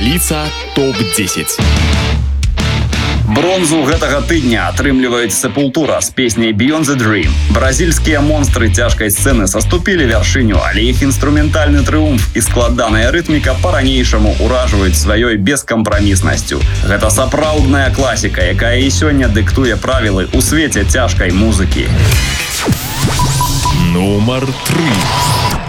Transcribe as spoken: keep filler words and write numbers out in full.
Сталіца топ десять. Бронзу гэтага тыдня атрымліваюць Sepultura з песняй Beyond the Dream. Бразільскія монстры цяжкай сцэны саступілі вяршыню, але іх інструментальны трыумф і складаная рытміка па-ранейшаму ўражваюць сваёй бескампраміснасцю. Гэта сапраўдная класіка, якая і сёння дыктуе правілы ў свеце цяжкай музыкі. Нумар три.